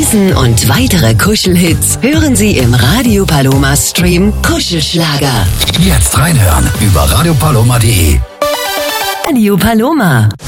Diesen und weitere Kuschelhits hören Sie im Radio Paloma Stream Kuschelschlager. Jetzt reinhören über radiopaloma.de. Radio Paloma.